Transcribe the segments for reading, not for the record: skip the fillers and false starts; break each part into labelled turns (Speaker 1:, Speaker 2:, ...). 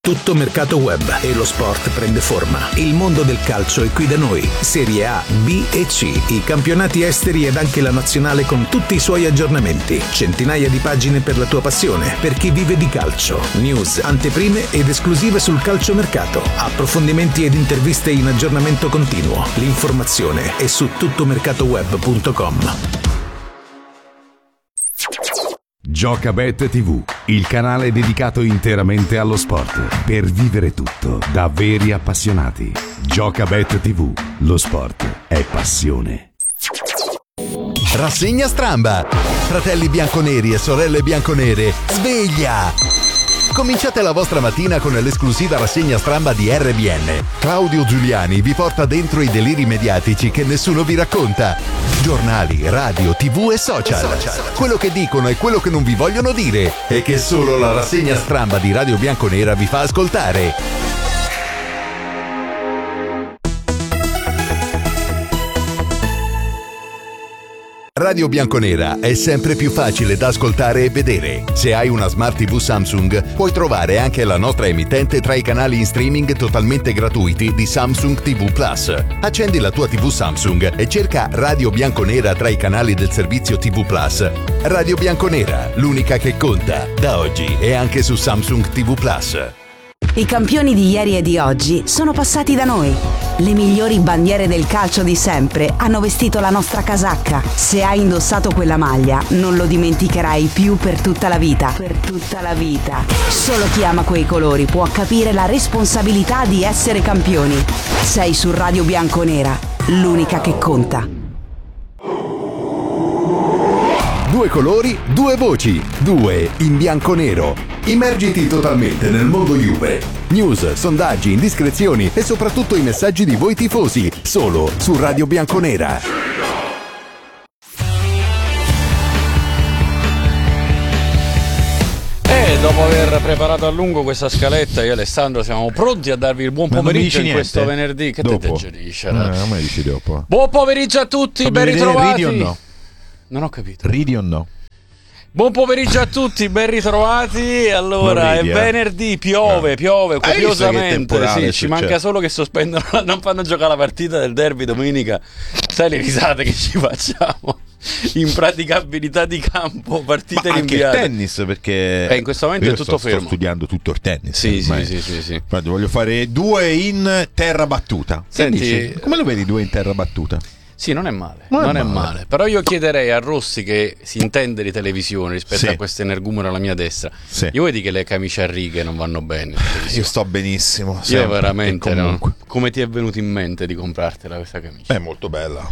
Speaker 1: Tutto mercato web e lo sport prende forma. Il mondo del calcio è qui da noi. Serie A, B e C, i campionati esteri ed anche la nazionale con tutti i suoi aggiornamenti. Centinaia di pagine per la tua passione, per chi vive di calcio. News, anteprime ed esclusive sul calciomercato. Approfondimenti ed interviste in aggiornamento continuo. L'informazione è su tuttomercatoweb.com.
Speaker 2: Giocabet TV, il canale dedicato interamente allo sport, per vivere tutto da veri appassionati. Giocabet TV, lo sport è passione.
Speaker 3: Rassegna Stramba. Fratelli bianconeri e sorelle bianconere, sveglia! Cominciate la vostra mattina con l'esclusiva rassegna Stramba di RBN. Claudio Giuliani vi porta dentro i deliri mediatici che nessuno vi racconta. Giornali, radio, TV e social. Quello che dicono e quello che non vi vogliono dire e che solo la rassegna Stramba di Radio Bianconera vi fa ascoltare. Radio Bianconera è sempre più facile da ascoltare e vedere. Se hai una Smart TV Samsung, puoi trovare anche la nostra emittente tra i canali in streaming totalmente gratuiti di Samsung TV Plus. Accendi la tua TV Samsung e cerca Radio Bianconera tra i canali del servizio TV Plus. Radio Bianconera, l'unica che conta. Da oggi è anche su Samsung TV Plus.
Speaker 4: I campioni di ieri e di oggi sono passati da noi. Le migliori bandiere del calcio di sempre hanno vestito la nostra casacca. Se hai indossato quella maglia, non lo dimenticherai più per tutta la vita. Per tutta la vita. Solo chi ama quei colori può capire la responsabilità di essere campioni. Sei su Radio Bianconera, l'unica che conta.
Speaker 3: Due colori, due voci, due in bianco-nero. Immergiti totalmente nel mondo Juve. News, sondaggi, indiscrezioni e soprattutto i messaggi di voi tifosi, solo su Radio Bianconera.
Speaker 5: Dopo aver preparato a lungo questa scaletta, io e Alessandro siamo pronti a darvi il buon pomeriggio in questo venerdì. Che te dice?
Speaker 6: A me dici dopo.
Speaker 5: Buon pomeriggio a tutti, ben ritrovati.
Speaker 6: Ridi o no?
Speaker 5: Non ho capito.
Speaker 6: Ridi o no?
Speaker 5: Buon pomeriggio a tutti, ben ritrovati. Allora, è venerdì, piove copiosamente. Sì, ci manca solo che sospendono, non fanno giocare la partita del derby domenica. Sai le risate che ci facciamo? Impraticabilità di campo, partite rinviate.
Speaker 6: Anche il tennis, perché
Speaker 5: in questo momento è tutto fermo.
Speaker 6: Sto studiando tutto il tennis.
Speaker 5: Sì.
Speaker 6: Infatti voglio fare 2 in terra battuta.
Speaker 5: Senti,
Speaker 6: come lo vedi 2 in terra battuta?
Speaker 5: Sì, non è male, non è male. Però io chiederei a Rossi, che si intende di televisione rispetto a questo energumeno alla mia destra, io vedi che le camicie a righe non vanno bene.
Speaker 6: Io sto benissimo.
Speaker 5: Io veramente no. Come ti è venuto in mente di comprartela questa camicia?
Speaker 6: È molto bella.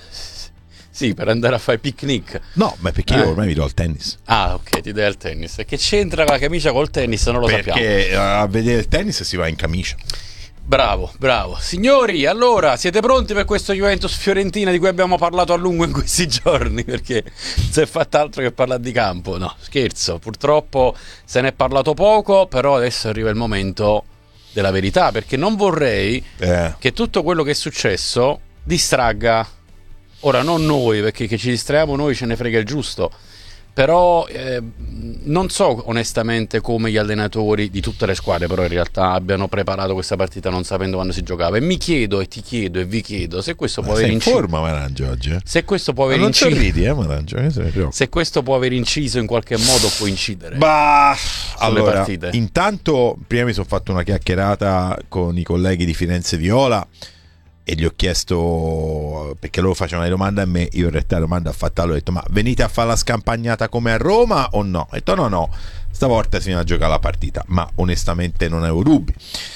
Speaker 5: Sì, per andare a fare picnic.
Speaker 6: No, ma perché io ormai mi do al tennis.
Speaker 5: Ah, ok, ti dai al tennis. E che c'entra la camicia col tennis? Non lo sappiamo.
Speaker 6: Perché a vedere il tennis si va in camicia.
Speaker 5: Bravo. Signori, allora, siete pronti per questo Juventus-Fiorentina di cui abbiamo parlato a lungo in questi giorni? Perché si è fatto altro che parlare di campo. No, scherzo, purtroppo se ne è parlato poco, però adesso arriva il momento della verità, perché non vorrei che tutto quello che è successo distragga. Ora, non noi, perché che ci distraiamo noi ce ne frega il giusto. Però non so onestamente come gli allenatori di tutte le squadre però in realtà abbiano preparato questa partita non sapendo quando si giocava, e mi chiedo e ti chiedo e vi chiedo se questo può aver inciso.
Speaker 6: Sei in forma Marangia oggi?
Speaker 5: Se questo può aver
Speaker 6: inciso. Non ci ridi, Marangia,
Speaker 5: se questo può aver inciso in qualche modo, può incidere.
Speaker 6: Allora,
Speaker 5: partite.
Speaker 6: Intanto prima mi sono fatto una chiacchierata con i colleghi di Firenze Viola e gli ho chiesto, perché loro facevano le domande a me, io in realtà la domanda ho fatta, ho detto: ma venite a fare la scampagnata come a Roma o no? Ho detto no, stavolta si viene a giocare la partita, ma onestamente non avevo dubbi.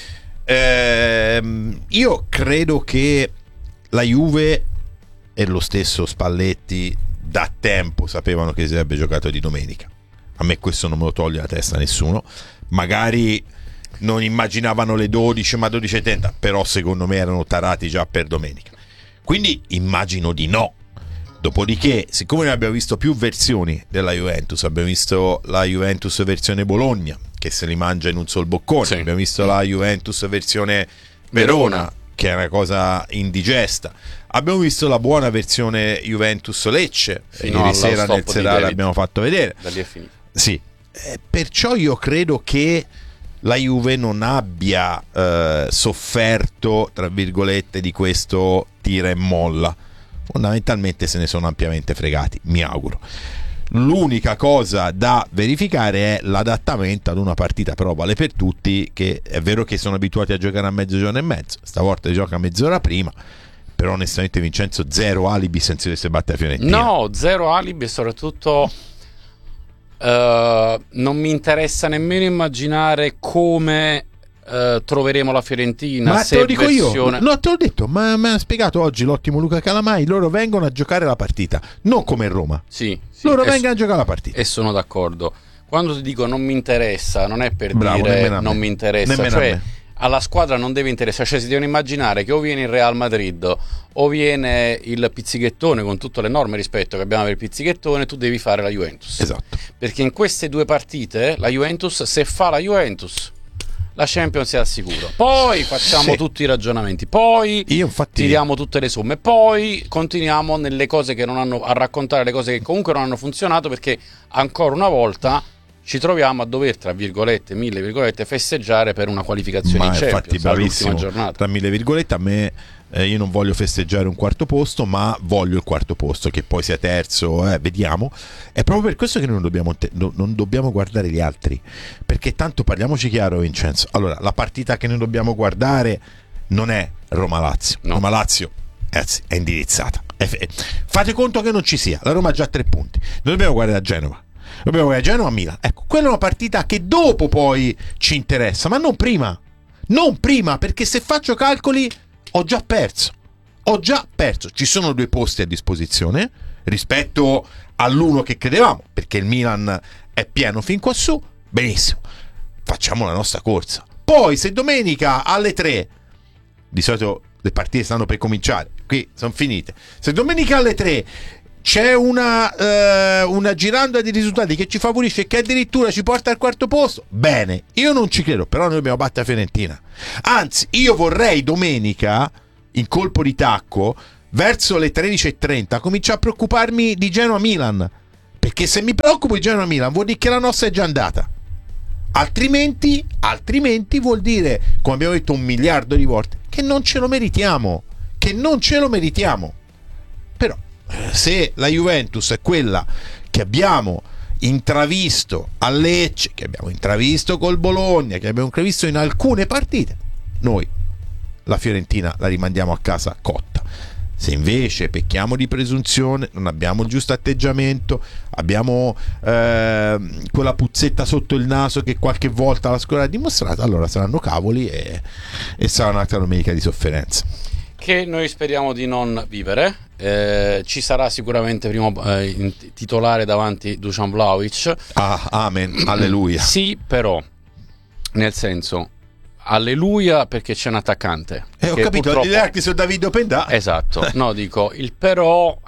Speaker 6: Io credo che la Juve e lo stesso Spalletti da tempo sapevano che si sarebbe giocato di domenica. A me questo non me lo toglie la testa nessuno. Magari non immaginavano le 12, ma 12:30, però secondo me erano tarati già per domenica. Quindi immagino di no. Dopodiché, siccome ne abbiamo visto più versioni della Juventus, abbiamo visto la Juventus versione Bologna, che se li mangia in un sol boccone, abbiamo visto la Juventus versione Verona, che è una cosa indigesta, abbiamo visto la buona versione Juventus Lecce, ieri sera nel serale l'abbiamo fatto vedere.
Speaker 5: Da lì è finito.
Speaker 6: Sì, perciò io credo che la Juve non abbia sofferto, tra virgolette, di questo tira e molla. Fondamentalmente se ne sono ampiamente fregati, mi auguro. L'unica cosa da verificare è l'adattamento ad una partita, però vale per tutti, che è vero che sono abituati a giocare a mezzogiorno e mezzo, stavolta gioca mezz'ora prima, però onestamente Vincenzo zero alibi se si batte la Fiorentina.
Speaker 5: No, zero alibi e soprattutto non mi interessa nemmeno immaginare come troveremo la Fiorentina.
Speaker 6: Ma
Speaker 5: se
Speaker 6: te lo dico
Speaker 5: versione...
Speaker 6: io, no, te l'ho detto, ma mi ha spiegato oggi l'ottimo Luca Calamai, loro vengono a giocare la partita, non come Roma.
Speaker 5: Sì,
Speaker 6: Loro vengono a giocare la partita.
Speaker 5: E sono d'accordo. Quando ti dico non mi interessa, non è per
Speaker 6: Bravo,
Speaker 5: dire non mi interessa,
Speaker 6: Nemmeno
Speaker 5: cioè
Speaker 6: a me.
Speaker 5: alla squadra non deve interessare, cioè si devono immaginare che o viene il Real Madrid o viene il pizzichettone, con tutto l'enorme rispetto che abbiamo per il pizzichettone, tu devi fare la Juventus.
Speaker 6: Esatto.
Speaker 5: Perché in queste due partite la Juventus, se fa la Juventus, la Champions è al sicuro. Poi facciamo tutti i ragionamenti, poi
Speaker 6: Io infatti
Speaker 5: tiriamo tutte le somme, poi continuiamo nelle cose che non hanno, a raccontare le cose che comunque non hanno funzionato, perché ancora una volta ci troviamo a dover, tra virgolette, mille virgolette, festeggiare per una qualificazione in Champions.
Speaker 6: Infatti bravissimo,
Speaker 5: all'ultima giornata.
Speaker 6: tra mille virgolette, a me io non voglio festeggiare un quarto posto, ma voglio il quarto posto, che poi sia terzo, vediamo. È proprio per questo che noi non dobbiamo guardare gli altri, perché tanto, parliamoci chiaro Vincenzo, allora la partita che noi dobbiamo guardare non è Roma-Lazio,
Speaker 5: No.
Speaker 6: Roma-Lazio ragazzi, è indirizzata, fate conto che non ci sia, la Roma ha già 3 punti, noi dobbiamo guardare a Genova. Dobbiamo guardare Genova-Milan. Ecco, quella è una partita che dopo poi ci interessa, ma non prima. Non prima, perché se faccio calcoli ho già perso. Ci sono 2 posti a disposizione rispetto all'1 che credevamo, perché il Milan è pieno fin quassù. Benissimo, facciamo la nostra corsa. Poi se domenica alle 3, di solito le partite stanno per cominciare, qui sono finite, se domenica alle 3 c'è una girandola di risultati che ci favorisce e che addirittura ci porta al quarto posto, bene, io non ci credo, però noi dobbiamo battere la Fiorentina. Anzi, io vorrei domenica, in colpo di tacco, verso le 13:30, cominciare a preoccuparmi di Genoa-Milan, perché se mi preoccupo di Genoa-Milan vuol dire che la nostra è già andata. Altrimenti vuol dire, come abbiamo detto 1 miliardo di volte, che non ce lo meritiamo. Però se la Juventus è quella che abbiamo intravisto a Lecce, che abbiamo intravisto col Bologna, che abbiamo intravisto in alcune partite, noi la Fiorentina la rimandiamo a casa cotta. Se invece pecchiamo di presunzione, non abbiamo il giusto atteggiamento, abbiamo quella puzzetta sotto il naso che qualche volta la scuola ha dimostrato, allora saranno cavoli e sarà un'altra domenica di sofferenza
Speaker 5: che noi speriamo di non vivere. Ci sarà sicuramente prima titolare davanti Dusan Vlahovic.
Speaker 6: Amen, alleluia.
Speaker 5: Sì, però nel senso, alleluia, perché c'è un attaccante.
Speaker 6: Ho capito,
Speaker 5: purtroppo...
Speaker 6: gli altri sono Davido Pendà.
Speaker 5: Esatto, no, dico il però.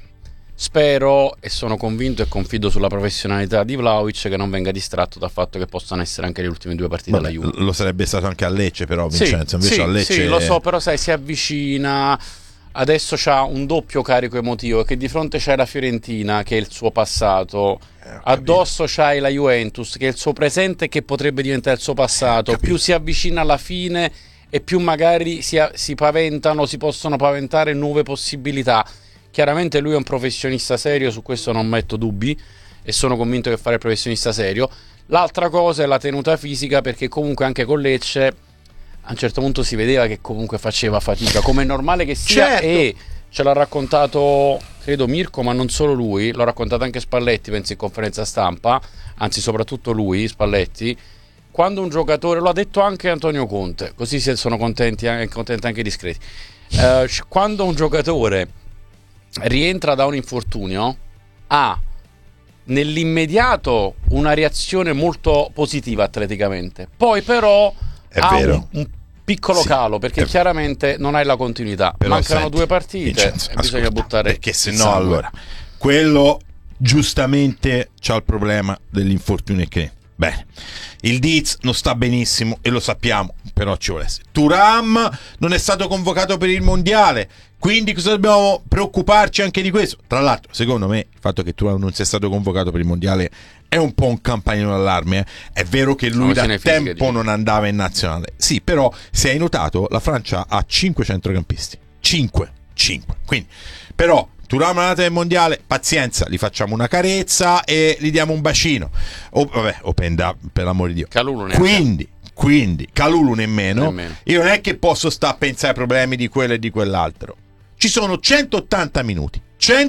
Speaker 5: Spero e sono convinto e confido sulla professionalità di Vlahovic, che non venga distratto dal fatto che possano essere anche le ultime 2 partite della Juve.
Speaker 6: Lo sarebbe stato anche a Lecce, però Vincenzo, invece a Lecce
Speaker 5: sì, lo so, però sai, si avvicina, adesso c'ha un doppio carico emotivo, che di fronte c'hai la Fiorentina, che è il suo passato, addosso c'hai la Juventus, che è il suo presente, che potrebbe diventare il suo passato. Più si avvicina alla fine e più magari si paventano, si possono paventare nuove possibilità. Chiaramente lui è un professionista serio, su questo non metto dubbi e sono convinto che fare il professionista serio. L'altra cosa è la tenuta fisica, perché comunque anche con Lecce a un certo punto si vedeva che comunque faceva fatica, come è normale che sia.
Speaker 6: Certo.
Speaker 5: E ce l'ha raccontato credo Mirko, ma non solo lui, l'ha raccontato anche Spalletti, penso in conferenza stampa, anzi soprattutto lui, Spalletti, quando un giocatore, lo ha detto anche Antonio Conte, così sono contenti anche i discreti, quando un giocatore rientra da un infortunio ha nell'immediato una reazione molto positiva atleticamente, poi però ha un piccolo calo, perché chiaramente non hai la continuità, però mancano 2 partite,
Speaker 6: Vincenzo,
Speaker 5: e bisogna buttare,
Speaker 6: perché se no allora quello giustamente c'ha il problema dell'infortunio che bene, il Diz non sta benissimo e lo sappiamo, però ci vuole essere. Thuram non è stato convocato per il mondiale, Quindi cosa dobbiamo preoccuparci anche di questo? Tra l'altro, secondo me, il fatto che tu non sia stato convocato per il mondiale è un po' un campanello d'allarme. È vero che lui da tempo non andava in nazionale. Sì, però se hai notato, la Francia ha 5 centrocampisti. 5. Quindi, però, Thuram andata nel mondiale, pazienza, gli facciamo una carezza e gli diamo un bacino. O Penda, per l'amore di Dio. Quindi Kalulu nemmeno. Io non è che posso stare a pensare ai problemi di quello e di quell'altro. Ci sono 180 minuti.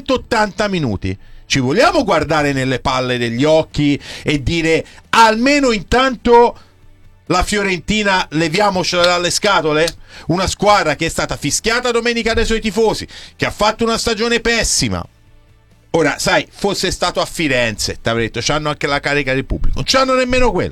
Speaker 6: Ci vogliamo guardare nelle palle degli occhi e dire almeno intanto la Fiorentina leviamocela dalle scatole? Una squadra che è stata fischiata domenica dai suoi tifosi, che ha fatto una stagione pessima. Ora, sai, fosse stato a Firenze, ti avrei detto, c'hanno anche la carica del pubblico. Non c'hanno nemmeno quella.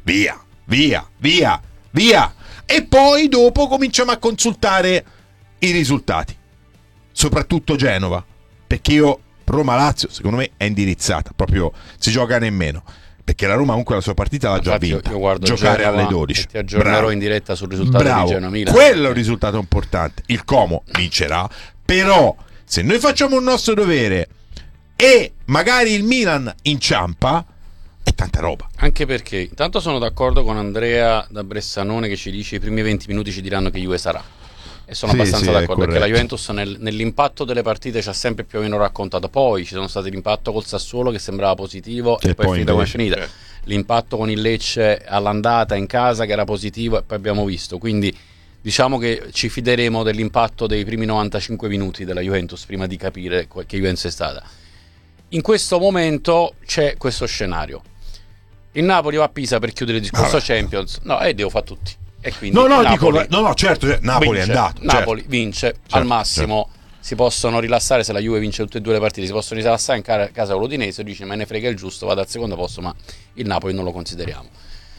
Speaker 6: Via. E poi dopo cominciamo a consultare i risultati. Soprattutto Genova, perché Roma-Lazio secondo me è indirizzata, proprio si gioca nemmeno, perché la Roma comunque la sua partita l'ha già vinta.
Speaker 5: Io guardo
Speaker 6: giocare
Speaker 5: Genova,
Speaker 6: alle 12.
Speaker 5: ti aggiornerò in diretta sul risultato di Genoa-Milan.
Speaker 6: Quello è un risultato importante. Il Como vincerà, però se noi facciamo il nostro dovere e magari il Milan inciampa, è tanta roba.
Speaker 5: Anche perché intanto sono d'accordo con Andrea da Bressanone che ci dice i primi 20 minuti ci diranno che Juve sarà. E sono abbastanza d'accordo, perché la Juventus nell'impatto delle partite ci ha sempre più o meno raccontato. Poi ci sono stati l'impatto col Sassuolo che sembrava positivo e poi è finita come è finita. L'impatto con il Lecce all'andata in casa che era positivo e poi abbiamo visto. Quindi diciamo che ci fideremo dell'impatto dei primi 95 minuti della Juventus prima di capire che Juventus è stata. In questo momento c'è questo scenario. Il Napoli va a Pisa per chiudere il discorso Champions. No, devo fare tutti. E quindi
Speaker 6: certo, Napoli
Speaker 5: vince,
Speaker 6: è andato.
Speaker 5: Napoli vince, al massimo si possono rilassare se la Juve vince tutte e due le partite, si possono rilassare in casa con l'Udinese, dice me ne frega il giusto, vado al secondo posto, ma il Napoli non lo consideriamo.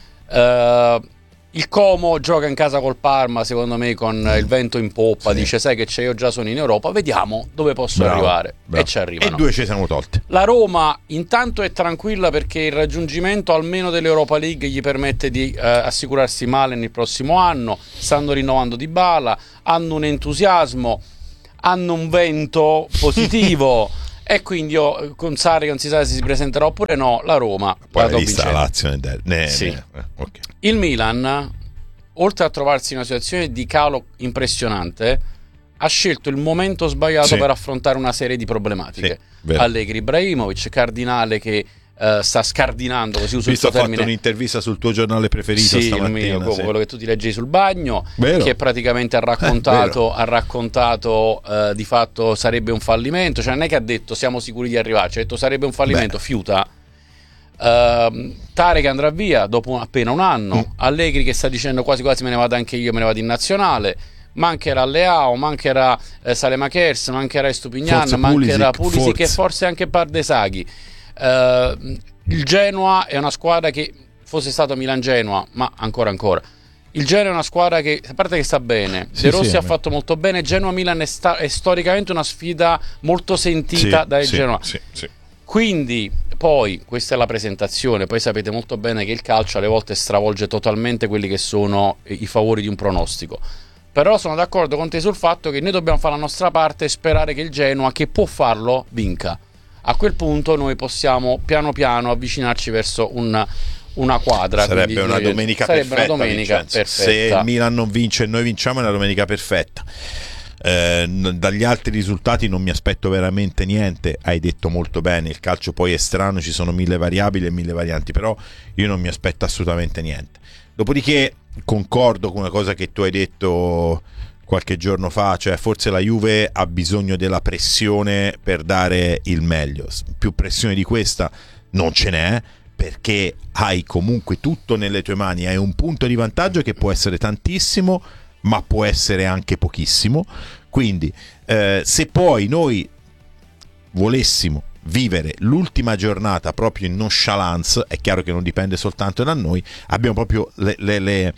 Speaker 5: Il Como gioca in casa col Parma, secondo me con il vento in poppa, dice sai che c'è, io già sono in Europa, vediamo dove posso arrivare. E ci arrivano.
Speaker 6: E 2 ci siamo tolte.
Speaker 5: La Roma intanto è tranquilla perché il raggiungimento almeno dell'Europa League gli permette di assicurarsi male nel prossimo anno, stanno rinnovando Dybala, hanno un entusiasmo, hanno un vento positivo e quindi con Sarri non si sa se si presenterà oppure no, la Roma
Speaker 6: poi la vista la Lazio
Speaker 5: okay. Il Milan, oltre a trovarsi in una situazione di calo impressionante, ha scelto il momento sbagliato per affrontare una serie di problematiche. Allegri, Ibrahimovic, Cardinale che sta scardinando, così uso il tuo termine.
Speaker 6: Ho fatto un'intervista sul tuo giornale preferito stamattina,
Speaker 5: il mio, quello che tu ti leggi sul bagno. Vero. Che praticamente ha raccontato di fatto sarebbe un fallimento, cioè non è che ha detto siamo sicuri di arrivarci, ha detto sarebbe un fallimento. Fiuta. Tarek andrà via dopo appena un anno. Allegri che sta dicendo quasi quasi me ne vado anche io, me ne vado in nazionale. Mancherà Leao, mancherà Saelemaekers, mancherà Estupignan, mancherà Pulisic e forse anche Bardesaghi. Il Genoa è una squadra che fosse stato Milan-Genoa, ma ancora il Genoa è una squadra che, a parte che sta bene, De Rossi ha fatto molto bene. Genoa-Milan è storicamente una sfida molto sentita dai Genoa. Quindi poi questa è la presentazione, poi sapete molto bene che il calcio alle volte stravolge totalmente quelli che sono i favori di un pronostico. Però sono d'accordo con te sul fatto che noi dobbiamo fare la nostra parte e sperare che il Genoa, che può farlo, vinca. A quel punto noi possiamo piano piano avvicinarci verso una quadra.
Speaker 6: Sarebbe una domenica perfetta. Se il Milan non vince e noi vinciamo è una domenica perfetta. Dagli altri risultati non mi aspetto veramente niente. Hai detto molto bene, il calcio poi è strano, ci sono 1000 variabili e 1000 varianti, però io non mi aspetto assolutamente niente. Dopodiché concordo con una cosa che tu hai detto qualche giorno fa, cioè forse la Juve ha bisogno della pressione per dare il meglio. Più pressione di questa non ce n'è, perché hai comunque tutto nelle tue mani, hai un punto di vantaggio che può essere tantissimo ma può essere anche pochissimo. Quindi se poi noi volessimo vivere l'ultima giornata proprio in nonchalance, è chiaro che non dipende soltanto da noi, abbiamo proprio le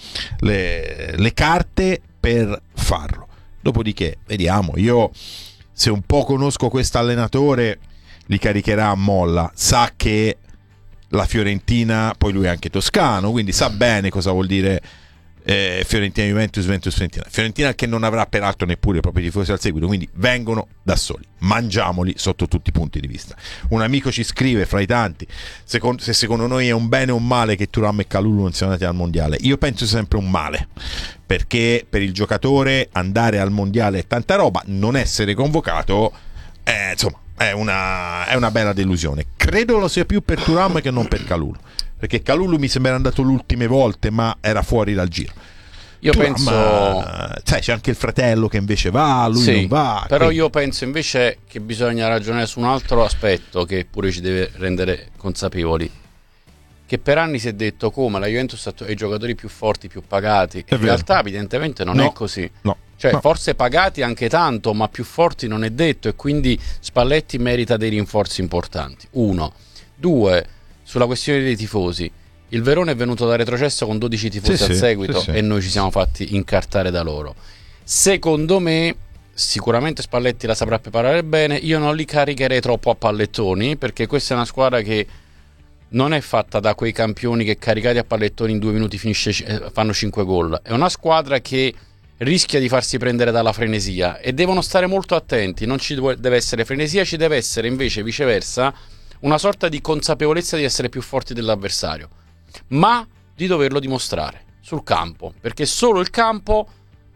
Speaker 6: carte per farlo. Dopodiché vediamo, io se un po' conosco questo allenatore li caricherà a molla, sa che la Fiorentina, poi lui è anche toscano, quindi sa bene cosa vuol dire Fiorentina Juventus, Juventus Fiorentina. Fiorentina che non avrà peraltro neppure i propri tifosi al seguito, quindi vengono da soli, mangiamoli sotto tutti i punti di vista. Un amico ci scrive fra i tanti se secondo noi è un bene o un male che Thuram e Kalulu non siano andati al mondiale. Io penso sempre un male, perché per il giocatore andare al mondiale è tanta roba, non essere convocato insomma è una bella delusione. Credo lo sia più per Thuram che non per Kalulu, perché Kalulu mi sembra andato le ultime volte ma era fuori dal giro.
Speaker 5: Io
Speaker 6: Thuram,
Speaker 5: penso,
Speaker 6: sai, c'è anche il fratello che invece va, lui
Speaker 5: sì,
Speaker 6: non va,
Speaker 5: però
Speaker 6: quindi...
Speaker 5: io penso invece che bisogna ragionare su un altro aspetto che pure ci deve rendere consapevoli, che per anni si è detto come la Juventus ha i giocatori più forti, più pagati, in
Speaker 6: vero.
Speaker 5: realtà evidentemente non è così. Cioè, forse pagati anche tanto, ma più forti non è detto, e quindi Spalletti merita dei rinforzi importanti. 1. 2. Sulla questione dei tifosi, il Verona è venuto da retrocesso con 12 tifosi al seguito e noi ci siamo fatti incartare da loro. Secondo me sicuramente Spalletti la saprà preparare bene, io non li caricherei troppo a pallettoni, perché questa è una squadra che non è fatta da quei campioni che caricati a pallettoni in 2 minuti fanno 5 gol. È una squadra che rischia di farsi prendere dalla frenesia e devono stare molto attenti. Non ci deve essere frenesia, ci deve essere invece viceversa una sorta di consapevolezza di essere più forti dell'avversario, ma di doverlo dimostrare sul campo, perché solo il campo,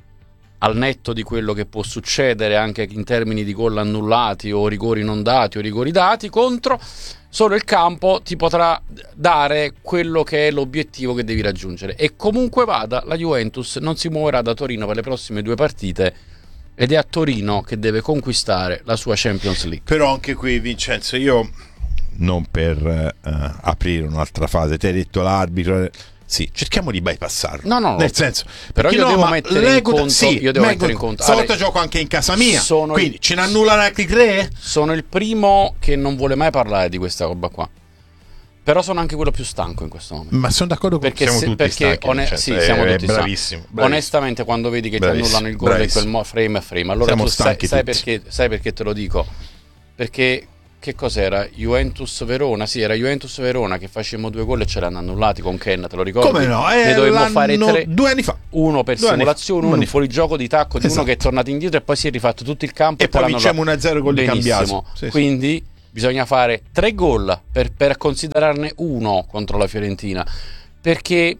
Speaker 5: al netto di quello che può succedere anche in termini di gol annullati o rigori non dati o rigori dati contro, solo il campo ti potrà dare quello che è l'obiettivo che devi raggiungere. E comunque vada, la Juventus non si muoverà da Torino per le prossime 2 partite ed è a Torino che deve conquistare la sua Champions League.
Speaker 6: Però anche qui, Vincenzo, io non per aprire un'altra fase, ti hai detto l'arbitro, sì, cerchiamo di bypassarlo.
Speaker 5: No.
Speaker 6: Nel senso,
Speaker 5: però io devo mettere in conto, mettere in conto.
Speaker 6: Stavolta gioco anche in casa mia, quindi ce ne annullano altri 3?
Speaker 5: Sono il primo che non vuole mai parlare di questa roba qua. Però sono anche quello più stanco in questo momento.
Speaker 6: Ma sono d'accordo con te, siamo tutti stanchi.
Speaker 5: Sì, siamo tutti
Speaker 6: bravissimo.
Speaker 5: Onestamente, quando vedi che ti annullano il gol in quel frame a frame, allora tu sai perché te lo dico? Perché che cos'era? Juventus Verona? Sì, era Juventus Verona che facevamo 2 gol e ce l'hanno annullati con Ken, te lo ricordi?
Speaker 6: Come no?
Speaker 5: Ne dovevamo fare 3
Speaker 6: 2 anni fa.
Speaker 5: Uno per simulazione, uno fuori gioco di tacco di uno che è tornato indietro e poi si è rifatto tutto il campo
Speaker 6: e poi vinciamo 1-0 gol di Cambiaso.
Speaker 5: Quindi bisogna fare 3 gol per considerarne uno contro la Fiorentina, perché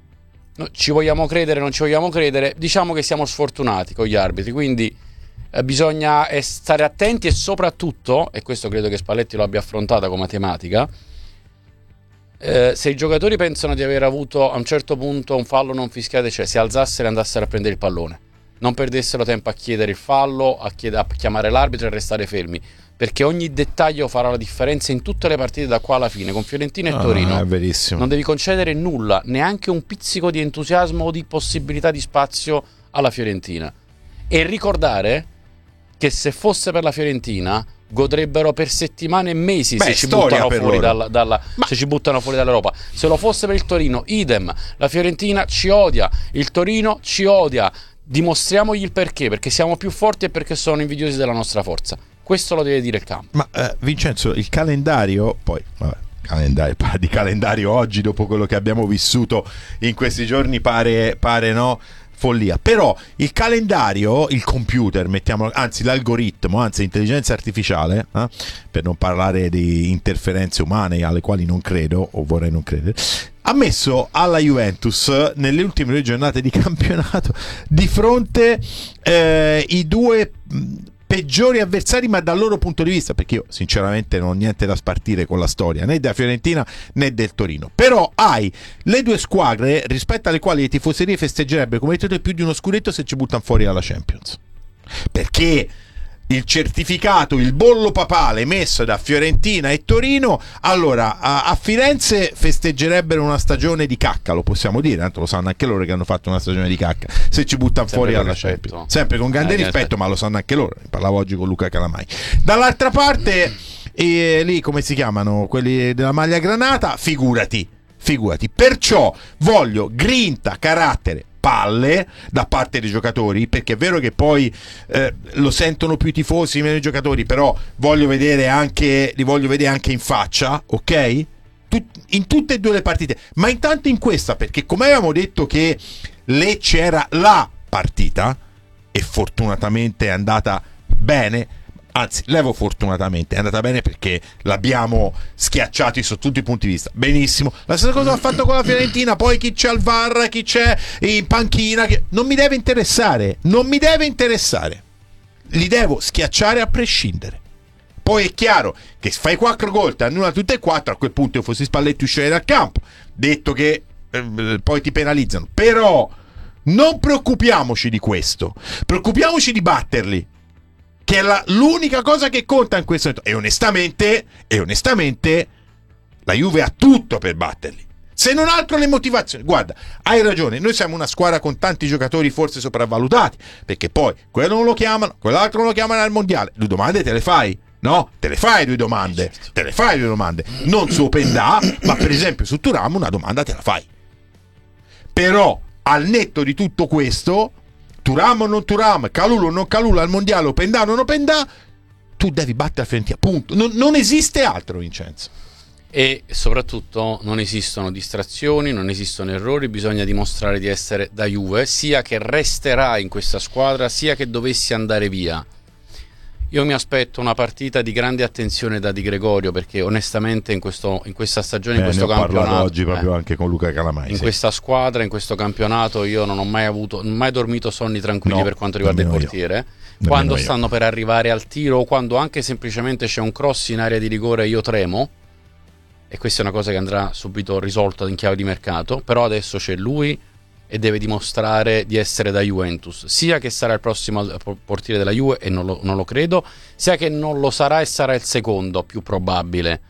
Speaker 5: ci vogliamo credere, non ci vogliamo credere, diciamo che siamo sfortunati con gli arbitri, quindi bisogna stare attenti e soprattutto, e questo credo che Spalletti lo abbia affrontata come tematica, se i giocatori pensano di aver avuto a un certo punto un fallo non fischiato, cioè si alzassero e andassero a prendere il pallone, non perdessero tempo a chiedere il fallo, a chiamare l'arbitro e restare fermi, perché ogni dettaglio farà la differenza in tutte le partite da qua alla fine, con Fiorentina e Torino.
Speaker 6: È verissimo.
Speaker 5: Non devi concedere nulla, neanche un pizzico di entusiasmo o di possibilità di spazio alla Fiorentina, e ricordare che se fosse per la Fiorentina godrebbero per settimane e mesi se ci buttano fuori se ci buttano fuori dall'Europa. Se lo fosse per il Torino, idem. La Fiorentina ci odia, il Torino ci odia. Dimostriamogli il perché siamo più forti e perché sono invidiosi della nostra forza. Questo lo deve dire il campo.
Speaker 6: Ma Vincenzo, il calendario, poi di calendario oggi dopo quello che abbiamo vissuto in questi giorni pare no, follia. Però il calendario, il computer, anzi l'algoritmo, anzi l'intelligenza artificiale, per non parlare di interferenze umane alle quali non credo o vorrei non credere, ha messo alla Juventus nelle ultime 2 giornate di campionato di fronte i 2 peggiori avversari, ma dal loro punto di vista, perché io sinceramente non ho niente da spartire con la storia né della Fiorentina né del Torino, però hai le 2 squadre rispetto alle quali le tifoserie festeggerebbero come detto più di uno scudetto se ci buttano fuori dalla Champions, perché il certificato, il bollo papale messo da Fiorentina e Torino, allora a Firenze festeggerebbero una stagione di cacca, lo possiamo dire, tanto lo sanno anche loro che hanno fatto una stagione di cacca se ci buttano fuori dalla Champions, sempre con grande rispetto, ma lo sanno anche loro. Parlavo oggi con Luca Calamai. Dall'altra parte lì come si chiamano quelli della maglia granata, figurati, perciò voglio grinta, carattere, palle da parte dei giocatori, perché è vero che poi lo sentono più i tifosi meno i giocatori, però li voglio vedere anche in faccia, ok? In tutte e 2 le partite, ma intanto in questa, perché come avevamo detto che Lecce era la partita e fortunatamente è andata bene, anzi levo fortunatamente, è andata bene perché l'abbiamo schiacciati su tutti i punti di vista, benissimo. La stessa cosa ha fatto con la Fiorentina, poi chi c'è al VAR, chi c'è in panchina, non mi deve interessare, li devo schiacciare a prescindere. Poi è chiaro che se fai 4 gol, ti annula tutte e 4, a quel punto io fossi Spalletti uscire dal campo, detto che poi ti penalizzano, però non preoccupiamoci di questo, preoccupiamoci di batterli, che è l'unica cosa che conta in questo momento, e onestamente la Juve ha tutto per batterli, se non altro le motivazioni. Guarda, hai ragione, noi siamo una squadra con tanti giocatori forse sopravvalutati, perché poi quello non lo chiamano, quell'altro non lo chiamano al mondiale, 2 domande te le fai? No, te le fai 2 domande, non su Opendà, ma per esempio su Thuram una domanda te la fai. Però al netto di tutto questo, Thuram o non Thuram, Kalulu o non Kalulu, al mondiale Opendà o non Opendà, tu devi battere la Fiorentina, punto. Non esiste altro, Vincenzo.
Speaker 5: E soprattutto non esistono distrazioni, non esistono errori, bisogna dimostrare di essere da Juve, sia che resterà in questa squadra, sia che dovessi andare via. Io mi aspetto una partita di grande attenzione da Di Gregorio, perché onestamente in questa stagione, in questo campionato,
Speaker 6: oggi proprio anche con Luca Calamai,
Speaker 5: in questa squadra, in questo campionato, io non ho mai dormito sonni tranquilli per quanto riguarda il portiere. Quando stanno per arrivare al tiro, o quando anche semplicemente c'è un cross in area di rigore, io tremo, e questa è una cosa che andrà subito risolta in chiave di mercato. Però adesso c'è lui e deve dimostrare di essere da Juventus, sia che sarà il prossimo portiere della Juve, e non lo credo, sia che non lo sarà e sarà il secondo più probabile.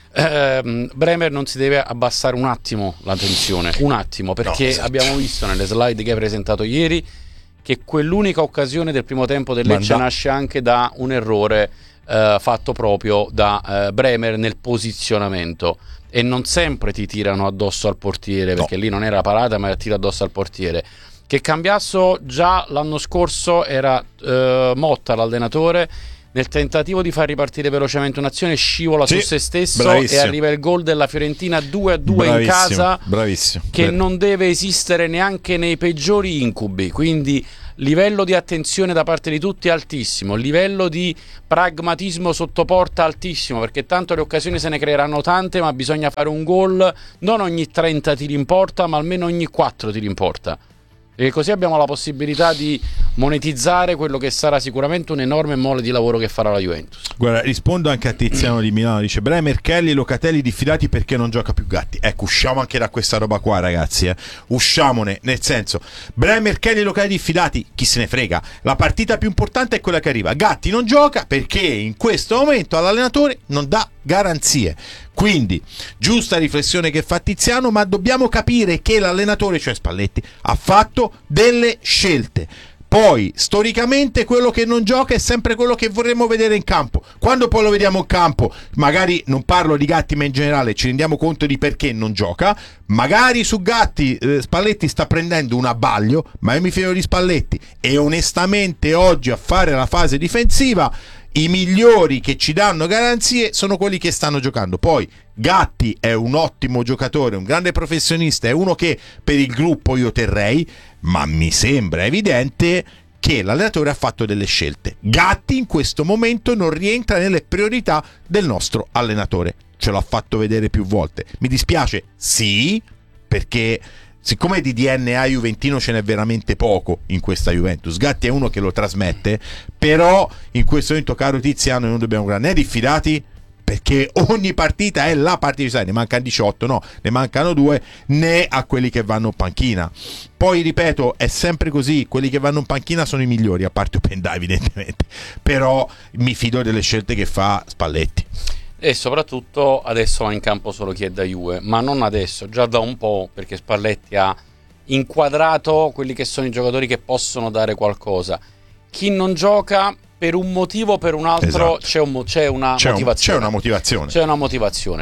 Speaker 5: Bremer non si deve abbassare un attimo la tensione, perché
Speaker 6: no, esatto.
Speaker 5: Abbiamo visto nelle slide che hai presentato ieri che quell'unica occasione del primo tempo del Lecce nasce anche da un errore fatto proprio da Bremer nel posizionamento, e non sempre ti tirano addosso al portiere, perché lì non era la parata ma tiro addosso al portiere. Che Cambiasso già l'anno scorso era Motta l'allenatore, nel tentativo di far ripartire velocemente un'azione scivola su se stesso, bravissimo. E arriva il gol della Fiorentina 2-2 in casa,
Speaker 6: bravissimo.
Speaker 5: Che non deve esistere neanche nei peggiori incubi. Quindi livello di attenzione da parte di tutti altissimo, livello di pragmatismo sotto porta altissimo, perché tanto le occasioni se ne creeranno tante, ma bisogna fare un gol non ogni 30 tiri in porta, ma almeno ogni 4 tiri in porta, e così abbiamo la possibilità di monetizzare quello che sarà sicuramente un enorme mole di lavoro che farà la Juventus.
Speaker 6: Guarda, rispondo anche a Tiziano di Milano, dice Bremer, Kelly, Locatelli diffidati perché non gioca più Gatti. Ecco, usciamo anche da questa roba qua, ragazzi, usciamone, nel senso, Bremer, Kelly, Locatelli diffidati, chi se ne frega, la partita più importante è quella che arriva. Gatti non gioca perché in questo momento all'allenatore non dà garanzie. Quindi, giusta riflessione che fa Tiziano, ma dobbiamo capire che l'allenatore, cioè Spalletti, ha fatto delle scelte. Poi, storicamente, quello che non gioca è sempre quello che vorremmo vedere in campo. Quando poi lo vediamo in campo, magari non parlo di Gatti, ma in generale ci rendiamo conto di perché non gioca. Magari su Gatti Spalletti sta prendendo un abbaglio, ma io mi fido di Spalletti. E onestamente oggi a fare la fase difensiva i migliori che ci danno garanzie sono quelli che stanno giocando. Poi Gatti è un ottimo giocatore, un grande professionista, è uno che per il gruppo io terrei, ma mi sembra evidente che l'allenatore ha fatto delle scelte. Gatti in questo momento non rientra nelle priorità del nostro allenatore, ce l'ha fatto vedere più volte. Mi dispiace, sì, perché siccome di DNA juventino ce n'è veramente poco in questa Juventus, Gatti è uno che lo trasmette, però in questo momento, caro Tiziano, non dobbiamo né diffidati, perché ogni partita è la partita, ne mancano 18, no, ne mancano 2, né a quelli che vanno in panchina. Poi ripeto, è sempre così, quelli che vanno in panchina sono i migliori, a parte Openda evidentemente, però mi fido delle scelte che fa Spalletti.
Speaker 5: E soprattutto adesso va in campo solo chi è da Juve, ma non adesso, già da un po', perché Spalletti ha inquadrato quelli che sono i giocatori che possono dare qualcosa. Chi non gioca per un motivo o per un altro, esatto. c'è una motivazione. C'è una motivazione.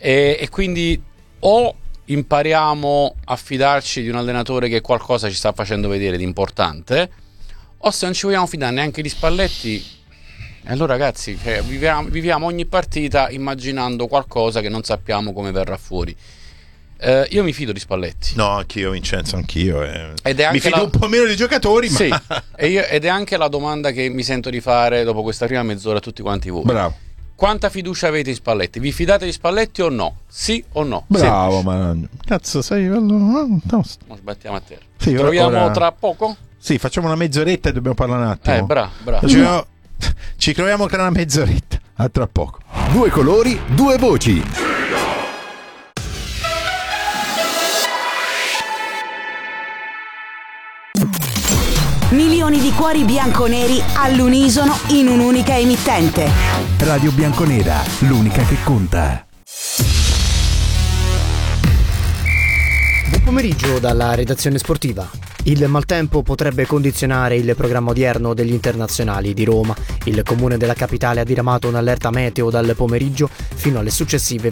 Speaker 5: E quindi o impariamo a fidarci di un allenatore che qualcosa ci sta facendo vedere di importante, o se non ci vogliamo fidare neanche di Spalletti, allora ragazzi, viviamo ogni partita immaginando qualcosa che non sappiamo come verrà fuori. Io mi fido di Spalletti.
Speaker 6: No, anch'io, Vincenzo, anch'io.
Speaker 5: Ed è anche
Speaker 6: mi fido un po' meno dei giocatori,
Speaker 5: sì,
Speaker 6: ma...
Speaker 5: ed è anche la domanda che mi sento di fare dopo questa prima mezz'ora a tutti quanti voi.
Speaker 6: Bravo.
Speaker 5: Quanta fiducia avete in Spalletti? Vi fidate di Spalletti o no? Sì o no?
Speaker 6: Bravo, ma cazzo, sei bello.
Speaker 5: Non sbattiamo a terra.
Speaker 6: Sì,
Speaker 5: Troviamo
Speaker 6: ora...
Speaker 5: tra poco?
Speaker 6: Sì, facciamo una mezz'oretta e dobbiamo parlare un attimo.
Speaker 5: Bravo.
Speaker 6: Ci troviamo tra una mezz'oretta. A tra poco.
Speaker 3: Due colori, due voci.
Speaker 4: Milioni di cuori bianconeri all'unisono in un'unica emittente.
Speaker 1: Radio Bianconera, l'unica che conta.
Speaker 7: Buon pomeriggio dalla redazione sportiva. Il maltempo potrebbe condizionare il programma odierno degli internazionali di Roma. Il comune della capitale ha diramato un'allerta meteo dal pomeriggio fino alle successive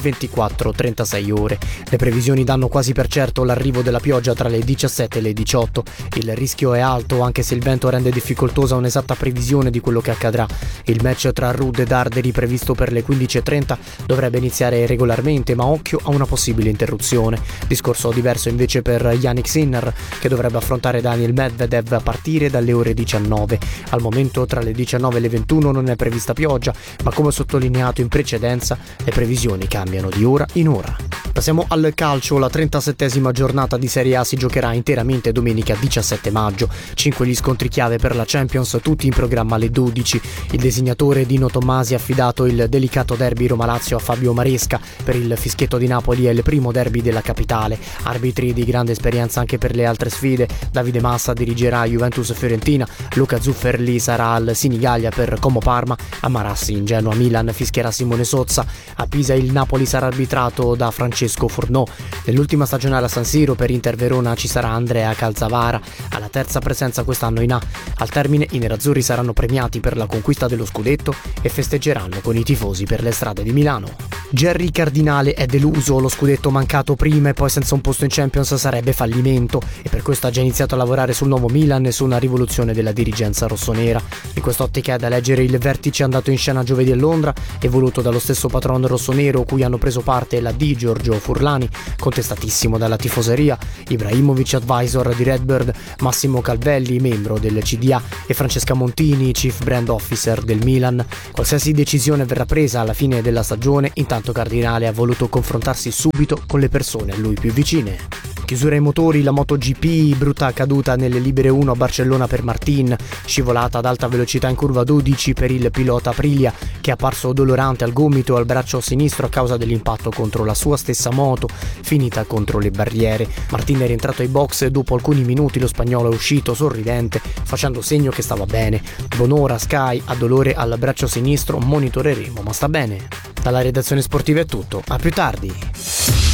Speaker 7: 24-36 ore. Le previsioni danno quasi per certo l'arrivo della pioggia tra le 17 e le 18. Il rischio è alto anche se il vento rende difficoltosa un'esatta previsione di quello che accadrà. Il match tra Rudd e Darderi previsto per le 15.30 dovrebbe iniziare regolarmente, ma occhio a una possibile interruzione. Discorso diverso invece per Jannik Sinner, che dovrebbe affrontare Daniel Medvedev a partire dalle ore 19. Al momento tra le 19 e le 21 non è prevista pioggia, ma come sottolineato in precedenza le previsioni cambiano di ora in ora. Passiamo al calcio. La 37esima giornata di Serie A si giocherà interamente domenica 17 maggio. 5 gli scontri chiave per la Champions, tutti in programma alle 12. Il disegnatore Dino Tommasi ha affidato il delicato derby Roma-Lazio a Fabio Maresca. Per il Fischietto di Napoli è il primo derby della capitale. Arbitri di grande esperienza anche per le altre sfide. Davide Massa dirigerà Juventus-Fiorentina, Luca Zufferli sarà al Sinigallia per Como-Parma, a Marassi in Genoa-Milan fischierà Simone Sozza, a Pisa il Napoli sarà arbitrato da Francesco Fornò. Nell'ultima stagionale a San Siro per Inter-Verona ci sarà Andrea Calzavara, alla terza presenza quest'anno in A. Al termine i nerazzurri saranno premiati per la conquista dello scudetto e festeggeranno con i tifosi per le strade di Milano. Jerry Cardinale è deluso, lo scudetto mancato prima e poi senza un posto in Champions sarebbe fallimento e per questo ha già iniziato a lavorare sul nuovo Milan e su una rivoluzione della dirigenza rossonera. In quest'ottica è da leggere il vertice andato in scena giovedì a Londra e voluto dallo stesso patron rossonero cui hanno preso parte la D. Giorgio Furlani, contestatissimo dalla tifoseria, Ibrahimovic, advisor di Redbird, Massimo Calvelli, membro del CDA, e Francesca Montini, chief brand officer del Milan. Qualsiasi decisione verrà presa alla fine della stagione, intanto Cardinale ha voluto confrontarsi subito con le persone a lui più vicine. Chiusura ai motori, la MotoGP, brutta caduta nelle libere 1 a Barcellona per Martin, scivolata ad alta velocità in curva 12 per il pilota Aprilia che è apparso dolorante al gomito e al braccio sinistro a causa dell'impatto contro la sua stessa moto, finita contro le barriere. Martin è rientrato ai box e dopo alcuni minuti lo spagnolo è uscito sorridente, facendo segno che stava bene. Bonora, Sky, ha dolore al braccio sinistro, monitoreremo, ma sta bene. Dalla redazione sportiva è tutto, a più tardi.